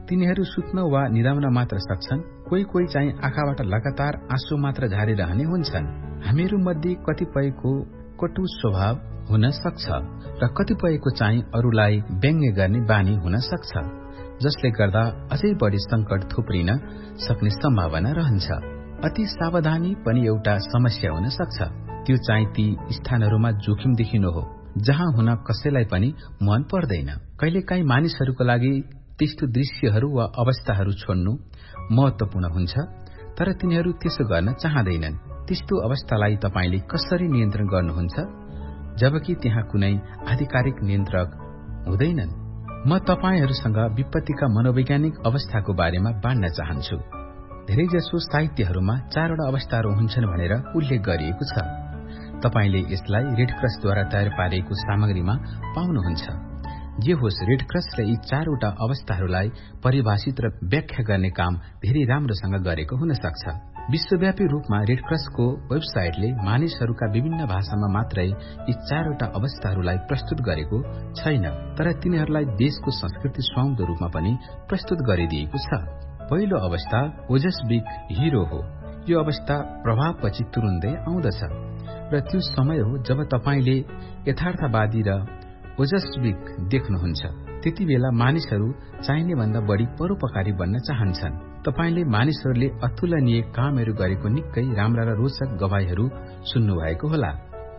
तिनीहरू सुत्न वा निदाउन मात्र सक्छन्। कोही चाहिँ आँखाबाट लगातार आँसु मात्र झारिरहने हुन्छन्। हामीहरू मध्ये कतिपयको कटु स्वभाव हुन सक्छ र कतिपयको चाहिँ अरूलाई व्यङ्ग्य गर्ने बानी हुन सक्छ, जसले गर्दा अझै बढी संकट थुप्रिन सक्ने सम्भावना रहन्छ। अति सावधानी पनि एउटा समस्या हुन सक्छ। त्यो चाहिँ ती स्थानहरूमा जोखिम देखिनु हो जहाँ हुन कसैलाई पनि मन पर्दैन। कहिलेकाहीँ मानिसहरूको लागि त्यस्तो दृश्यहरू वा अवस्थाहरू छोड्नु महत्वपूर्ण हुन्छ, तर तिनीहरू त्यसो गर्न चाहँदैनन्। त्यस्तो अवस्थालाई तपाईले कसरी नियन्त्रण गर्नुहुन्छ जबकि त्यहाँ कुनै आधिकारिक नियन्त्रक हुँदैनन्? म तपाईहरूसँग विपत्तिका मनोवैज्ञानिक अवस्थाको बारेमा बाँड्न चाहन्छु। धेरैजसो साहित्यहरूमा 4 वटा अवस्थाहरू हुन्छन् भनेर उल्लेख गरिएको छ। तपाईले यसलाई रेड क्रसद्वारा तयार पारिएको सामग्रीमा पाउनुहुन्छ। जे होस्, रेड क्रसले यी 4 वटा अवस्थाहरूलाई परिभाषित र व्याख्या गर्ने काम धेरै राम्रोसँग गरेको हुन सक्छ। विश्वव्यापी रूपमा रेड क्रसको वेबसाइटले मानिसहरूका विभिन्न भाषामा मात्रै यी 4 वटा अवस्थाहरूलाई प्रस्तुत गरेको छैन, तर तिनीहरूलाई देशको संस्कृति स्वाम्दो रूपमा पनि प्रस्तुत गरिदिएको छ। पहिलो अवस्था ओजस्विक हिरो हो। यो अवस्था प्रभावपछि तुरुन्तै आउँदछ र त्यो समय हो जब तपाईले यथार्थवादी र ओजस्विक देख्नुहुन्छ। त्यति बेला मानिसहरू चाहिने भन्दा बढी परोपकारी बन्न चाहन्छन्। तपाईले मानिसहरूले अतुलनीय कामहरू गरेको निकै राम्रा र रोचक गवाहीहरू सुन्नुभएको होला।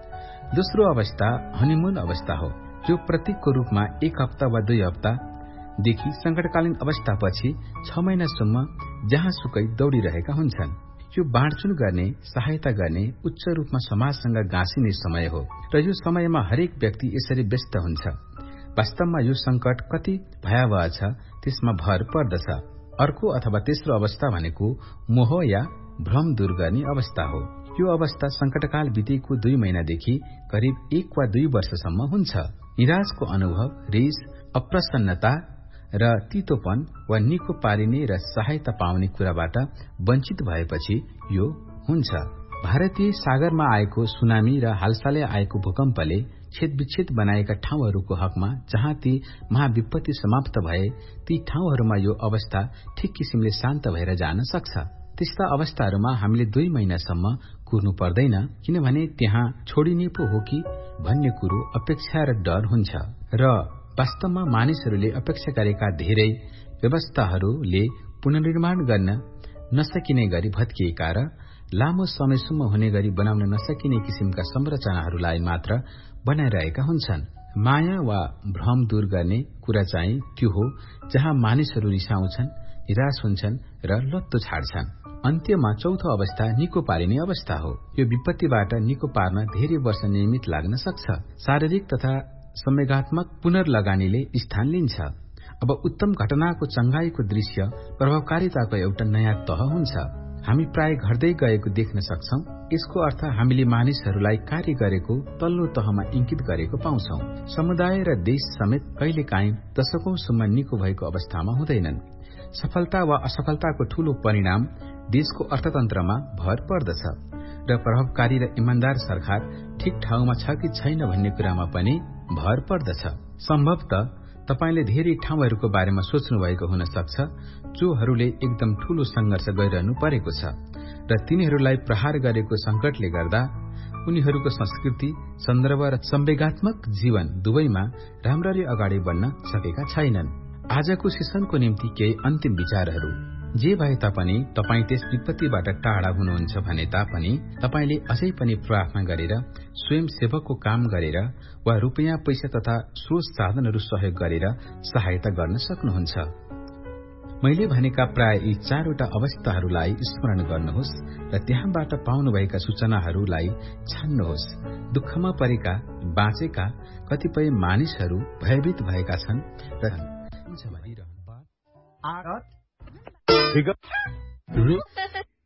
दोस्रो अवस्था हनीमुन अवस्था हो। जो प्रतीकको रूपमा 1 हप्ता वा 2 हप्तादेखि संकटकालीन अवस्थापछि 6 महिनासम्म जहाँसुकै दौडिरहेका हुन्छन्। यो बाँडचुँड गर्ने, सहायता गर्ने, उच्च रूपमा समाजसँग गाँसिने समय हो र यो समयमा हरेक व्यक्ति यसरी व्यस्त हुन्छ। वास्तवमा यो संकट कति भयावह छ त्यसमा भर पर्दछ। अर्को अथवा तेस्रो अवस्था भनेको मोह या भ्रम दूर गर्ने अवस्था हो। यो अवस्था संकटकाल बितेको 2 महिनादेखि करिब 1 वा 2 वर्षसम्म हुन्छ। निराशको अनुभव, रिस, अप्रसन्नता र तीतोपन वा निको पारिने र सहायता पाउने कुराबाट वञ्चित भएपछि यो हुन्छ। भारतीय सागरमा आएको सुनामी र हालसालै आएको भूकम्पले छेदविच्छेद बनाएका ठाउँहरूको हकमा जहाँ ती महाविपत्ति समाप्त भए ती ठाउँहरूमा यो अवस्था ठिक किसिमले शान्त भएर जान सक्छ। त्यस्ता अवस्थाहरूमा हामीले 2 महिनासम्म कुर्नु पर्दैन, किनभने त्यहाँ छोडिने पो हो कि भन्ने कुरो अपेक्षा र डर हुन्छ र वास्तवमा मानिसहरूले अपेक्षा गरेका धेरै व्यवस्थाहरूले पुनर्निर्माण गर्न नसकिने गरी भत्किएका र लामो समयसम्म हुने गरी बनाउन नसकिने किसिमका संरचनाहरूलाई मात्र बनाइरहेका हुन्छन्। माया वा भ्रम दूर गर्ने कुरा चाहिँ त्यो हो जहाँ मानिसहरू रिसाउँछन्, निराश हुन्छन् र लत्तो छाड्छन्। अन्त्यमा चौथो अवस्था निको पारिने अवस्था हो। यो विपत्तिबाट निको पार्न धेरै वर्ष नियमित लाग्न सक्छ। शारीरिक तथा संवेगात्मक पुनर्लगानीले स्थान लिन्छ। अब उत्तम घटनाको चंगाईको दृश्य प्रभावकारिताको एउटा नयाँ तह हुन्छ। हामी प्राय घट्दै गएको देख्न सक्छौं। यसको अर्थ हामीले मानिसहरूलाई कार्य गरेको तल्लो तहमा इंकित गरेको पाउँछौं। समुदाय र देश समेत कहिलेकाहीँ दशकौंसम्म निको भएको अवस्थामा हुँदैनन्। सफलता वा असफलताको ठूलो परिणाम देशको अर्थतन्त्रमा भर पर्दछ र प्रभावकारी र इमान्दार सरकार ठिक ठाउँमा छ कि छैन भन्ने कुरामा पनि भर पर्दछ। सम्भवतः तपाईले धेरै ठाउँहरूको बारेमा सोच्नु भएको हुन सक्छ जोहरूले एकदम ठूलो संघर्ष गरिरहनु परेको छ र तिनीहरूलाई प्रहार गरेको संकटले गर्दा उनीहरूको संस्कृति, सन्दर्भ र संवेगात्मक जीवन दुवैमा राम्ररी अगाडि बढ्न सकेका छैनन्। आजको सेसनको निम्ति केही अन्तिम विचारहरू। जे भए तापनि तपाई त्यस विपत्तिबाट टाढा हुनुहुन्छ भने तापनि तपाईले अझै पनि प्रार्थना गरेर, स्वयंसेवकको काम गरेर वा रुपैयाँ पैसा तथा स्रोत साधनहरू सहयोग गरेर सहायता गर्न सक्नुहुन्छ। मैले भनेका प्राय यी 4 वटा अवस्थाहरूलाई स्मरण गर्नुहोस् र त्यहाँबाट पाउनुभएका सूचनाहरूलाई छान्नुहोस्। दुःखमा परेका, बाँचेका कतिपय मानिसहरू भयभीत भएका छन् र